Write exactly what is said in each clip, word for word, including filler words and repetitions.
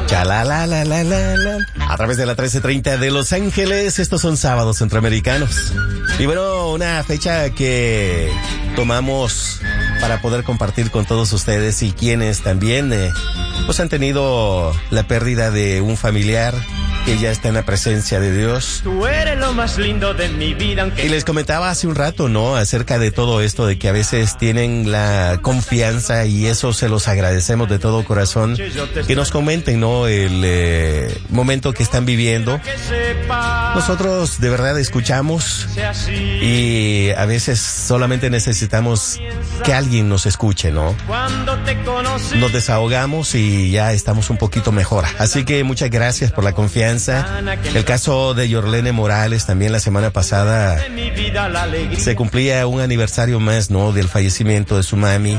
Chalalalalalala. A través de la trece treinta de Los Ángeles, estos son sábados centroamericanos. Y bueno, una fecha que tomamos para poder compartir con todos ustedes y quienes también eh, pues han tenido la pérdida de un familiar que ya está en la presencia de Dios. Tú eres lo más lindo de mi vida, aunque... Y les comentaba hace un rato, ¿no? Acerca de todo esto, de que a veces tienen la confianza y eso se los agradecemos de todo corazón. Que nos comenten, ¿no? El eh, momento que están viviendo. Nosotros de verdad escuchamos y a veces solamente necesitamos que alguien nos escuche, ¿no? Nos desahogamos y ya estamos un poquito mejor. Así que muchas gracias por la confianza. El caso de Yorlene Morales, también la semana pasada se cumplía un aniversario más, ¿no? Del fallecimiento de su mami.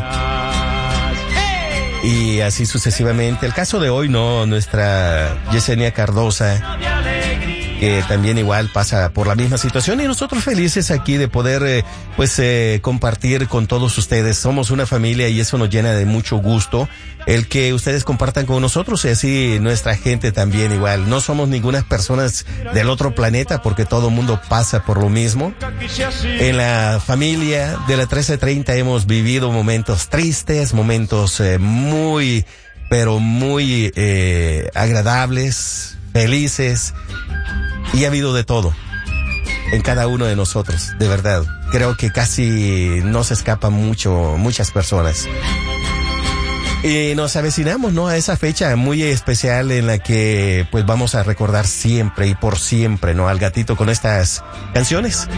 Y así sucesivamente. El caso de hoy, ¿no? Nuestra Yesenia Cardosa, que también igual pasa por la misma situación, y nosotros felices aquí de poder eh, pues eh, compartir con todos ustedes. Somos una familia y eso nos llena de mucho gusto el que ustedes compartan con nosotros, y así nuestra gente también igual. No somos ninguna personas del otro planeta porque todo el mundo pasa por lo mismo. En la familia de la trece treinta hemos vivido momentos tristes, momentos eh, muy pero muy eh, agradables, felices. Y ha habido de todo en cada uno de nosotros, de verdad. Creo que casi no se escapan mucho, muchas personas. Y nos avecinamos, ¿no? A esa fecha muy especial en la que pues vamos a recordar siempre y por siempre, ¿no? Al gatito con estas canciones.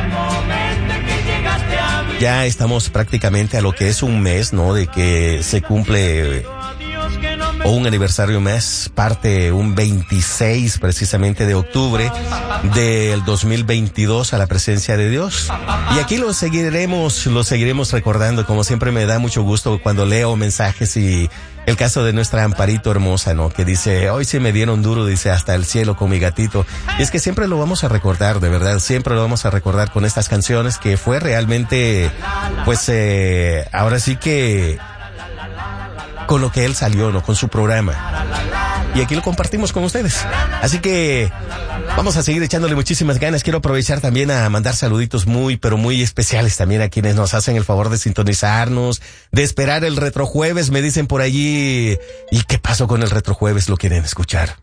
Ya estamos prácticamente a lo que es un mes, ¿no? De que se cumple... o un aniversario más, parte un veintiséis precisamente de octubre del dos mil veintidós a la presencia de Dios. Y aquí lo seguiremos, lo seguiremos recordando. Como siempre me da mucho gusto cuando leo mensajes, y el caso de nuestra Amparito hermosa, ¿no? Que dice, hoy se me dieron duro, dice, hasta el cielo con mi gatito. Y es que siempre lo vamos a recordar, de verdad, siempre lo vamos a recordar con estas canciones, que fue realmente, pues, eh, ahora sí que... con lo que él salió, ¿no? Con su programa. Y aquí lo compartimos con ustedes. Así que vamos a seguir echándole muchísimas ganas. Quiero aprovechar también a mandar saluditos muy, pero muy especiales también a quienes nos hacen el favor de sintonizarnos, de esperar el retrojueves. Me dicen por allí, ¿y qué pasó con el retrojueves? ¿Lo quieren escuchar?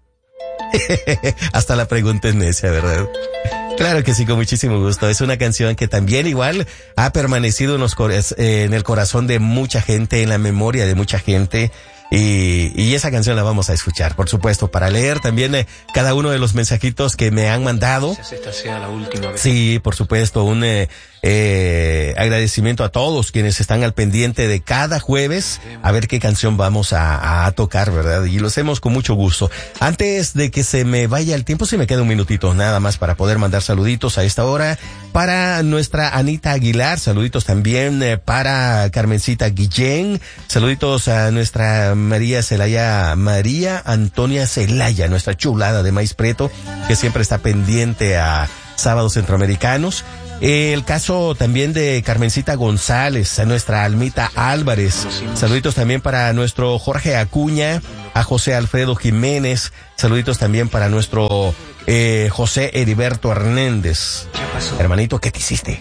Hasta la pregunta es necia, ¿verdad? Claro que sí, con muchísimo gusto. Es una canción que también igual ha permanecido en, los cor- eh, en el corazón de mucha gente, en la memoria de mucha gente. Y, y esa canción la vamos a escuchar, por supuesto, para leer también eh, cada uno de los mensajitos que me han mandado. Esta sea la última vez. Sí, por supuesto, un eh, eh, agradecimiento a todos quienes están al pendiente de cada jueves a ver qué canción vamos a, a tocar, ¿verdad? Y lo hacemos con mucho gusto. Antes de que se me vaya el tiempo, si me queda un minutito nada más para poder mandar saluditos a esta hora. Para nuestra Anita Aguilar, saluditos también eh, para Carmencita Guillén, saluditos a nuestra María Celaya, María Antonia Celaya, nuestra chulada de maíz preto, que siempre está pendiente a sábados centroamericanos. El caso también de Carmencita González, a nuestra Almita Álvarez, saluditos también para nuestro Jorge Acuña, a José Alfredo Jiménez, saluditos también para nuestro eh, José Heriberto Hernández. Hermanito, ¿qué te hiciste?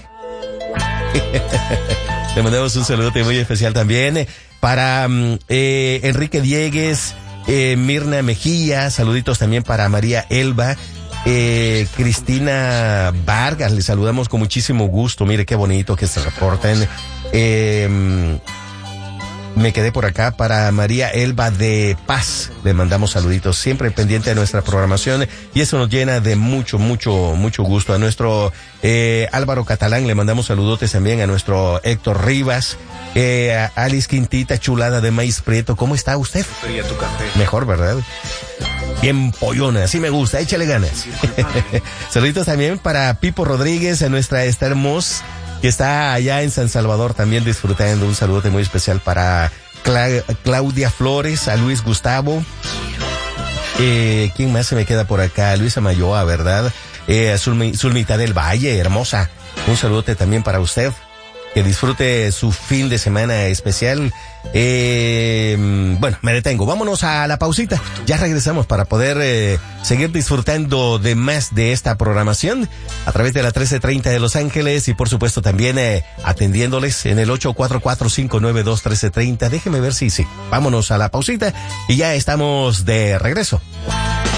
Le mandamos un saludote muy especial también para eh, Enrique Diegues, eh, Mirna Mejía, saluditos también para María Elba, eh, Cristina Vargas, les saludamos con muchísimo gusto. Mire qué bonito que se reporten. Eh, me quedé por acá para María Elba de Paz, le mandamos saluditos, siempre pendiente de nuestra programación, y eso nos llena de mucho, mucho, mucho gusto. A nuestro eh, Álvaro Catalán le mandamos saludotes también, a nuestro Héctor Rivas, eh, a Alice Quintita, chulada de maíz preto. ¿Cómo está usted? Fría tu café. Mejor, ¿verdad? Bien pollona, así me gusta, échale ganas. Saluditos también para Pipo Rodríguez, a nuestra Esther Moss, que está allá en San Salvador también disfrutando. Un saludote muy especial para Cla- Claudia Flores, a Luis Gustavo. Eh, ¿quién más se me queda por acá? Luisa Mayoa, ¿verdad? Eh, a Zulmi- Zulmita del Valle, hermosa. Un saludote también para usted. que disfrute su fin de semana especial. Eh, bueno, me detengo. Vámonos a la pausita. Ya regresamos para poder eh, seguir disfrutando de más de esta programación a través de la trece treinta de Los Ángeles y por supuesto también eh, atendiéndoles en el ocho cuatro cuatro, cinco nueve dos, uno tres tres cero. Déjeme ver si sí. Vámonos a la pausita y ya estamos de regreso.